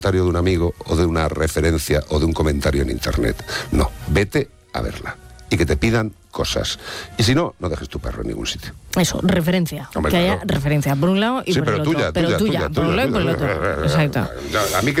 de un amigo o de una referencia o de un comentario en internet. No, vete a verla y que te pidan cosas. Y si no, no dejes tu perro en ningún sitio. Eso, referencia. Hombre, que haya claro. referencia por un lado y Sí, por el otro. tuya, Pero tuya, por un lado y por el otro. Exacto. A mí que